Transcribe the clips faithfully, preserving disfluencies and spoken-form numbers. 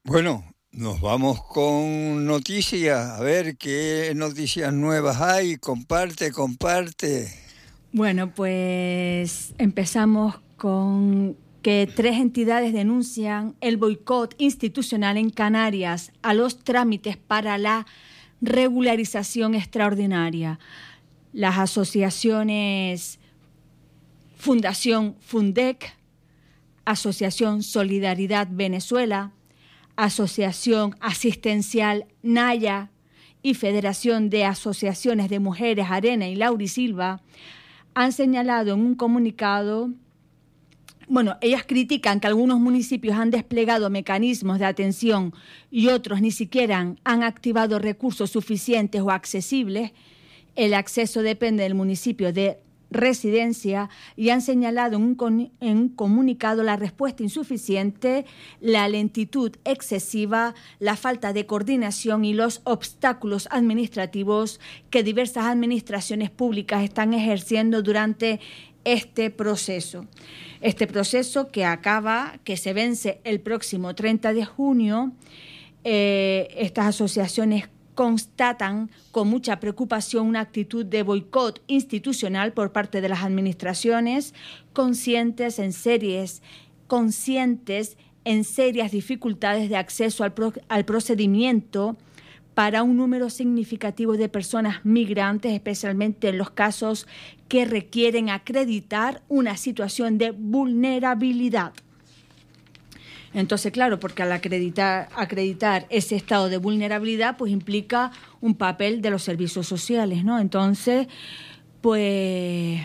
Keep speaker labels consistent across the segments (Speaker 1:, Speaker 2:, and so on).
Speaker 1: Bueno, nos vamos con noticias, a ver qué noticias nuevas hay, comparte, comparte.
Speaker 2: Bueno, pues empezamos con que tres entidades denuncian el boicot institucional en Canarias a los trámites para la regularización extraordinaria. Las asociaciones Fundación Fundec, Asociación Solidaridad Venezuela, Asociación Asistencial Naya y Federación de Asociaciones de Mujeres Arena y Laurisilva han señalado en un comunicado, bueno, ellas critican que algunos municipios han desplegado mecanismos de atención y otros ni siquiera han activado recursos suficientes o accesibles. El acceso depende del municipio de residencia y han señalado en un, con, en un comunicado la respuesta insuficiente, la lentitud excesiva, la falta de coordinación y los obstáculos administrativos que diversas administraciones públicas están ejerciendo durante este proceso. Este proceso que acaba, que se vence el próximo treinta de junio, eh, estas asociaciones constatan con mucha preocupación una actitud de boicot institucional por parte de las administraciones, conscientes en series, conscientes en serias dificultades de acceso al, pro, al procedimiento para un número significativo de personas migrantes, especialmente en los casos que requieren acreditar una situación de vulnerabilidad. Entonces, claro, porque al acreditar, acreditar ese estado de vulnerabilidad, pues implica un papel de los servicios sociales, ¿no? Entonces, pues,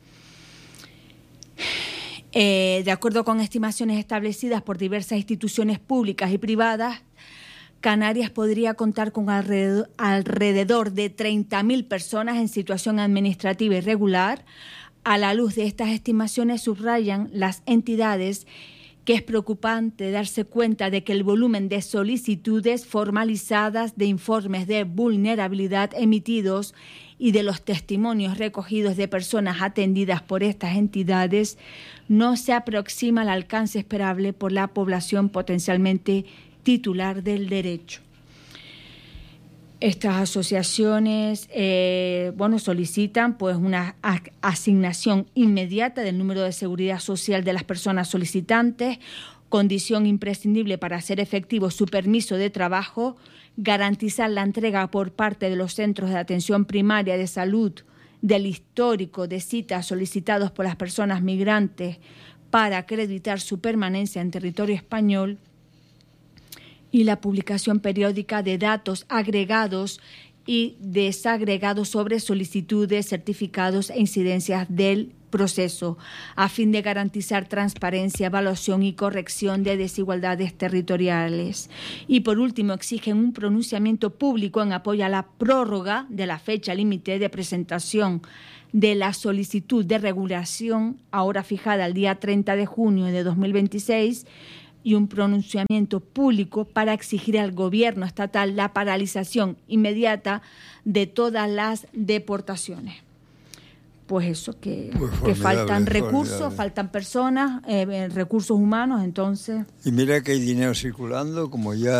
Speaker 2: eh, de acuerdo con estimaciones establecidas por diversas instituciones públicas y privadas, Canarias podría contar con alrededor, alrededor de treinta mil personas en situación administrativa irregular. A la luz de estas estimaciones, subrayan las entidades que es preocupante darse cuenta de que el volumen de solicitudes formalizadas de informes de vulnerabilidad emitidos y de los testimonios recogidos de personas atendidas por estas entidades no se aproxima al alcance esperable por la población potencialmente titular del derecho. Estas asociaciones eh, bueno, solicitan pues una asignación inmediata del número de seguridad social de las personas solicitantes, condición imprescindible para hacer efectivo su permiso de trabajo, garantizar la entrega por parte de los centros de atención primaria de salud del histórico de citas solicitados por las personas migrantes para acreditar su permanencia en territorio español, y la publicación periódica de datos agregados y desagregados sobre solicitudes, certificados e incidencias del proceso, a fin de garantizar transparencia, evaluación y corrección de desigualdades territoriales. Y por último, exigen un pronunciamiento público en apoyo a la prórroga de la fecha límite de presentación de la solicitud de regulación, ahora fijada al día treinta de junio de dos mil veintiséis, y un pronunciamiento público para exigir al gobierno estatal la paralización inmediata de todas las deportaciones. Pues eso, que,
Speaker 1: pues
Speaker 2: que faltan recursos,
Speaker 1: formidable.
Speaker 2: faltan personas, eh, recursos humanos, entonces...
Speaker 1: Y mira que hay dinero circulando, como ya